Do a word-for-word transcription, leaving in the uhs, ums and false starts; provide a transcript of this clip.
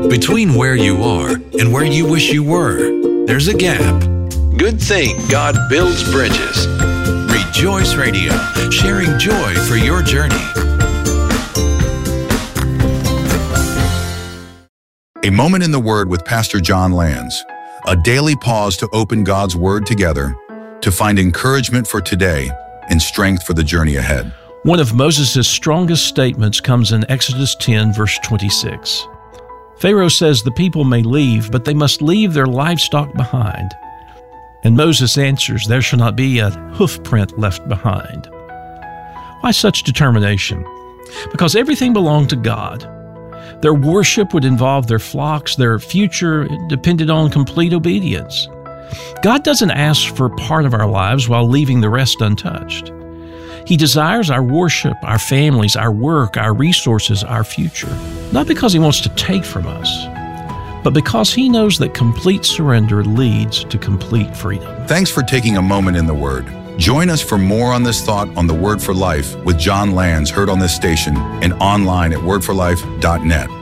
Between where you are and where you wish you were, there's a gap. Good thing God builds bridges. Rejoice Radio, sharing joy for your journey. A Moment in the Word with Pastor John Lands. A daily pause to open God's Word together to find encouragement for today and strength for the journey ahead. One of Moses' strongest statements comes in Exodus ten, verse twenty-six. Pharaoh says the people may leave, but they must leave their livestock behind. And Moses answers, there shall not be a hoof print left behind. Why such determination? Because everything belonged to God. Their worship would involve their flocks. Their future depended on complete obedience. God doesn't ask for part of our lives while leaving the rest untouched. He desires our worship, our families, our work, our resources, our future. Not because He wants to take from us, but because He knows that complete surrender leads to complete freedom. Thanks for taking a moment in the Word. Join us for more on this thought on the Word for Life with John Lands, heard on this station and online at word for life dot net.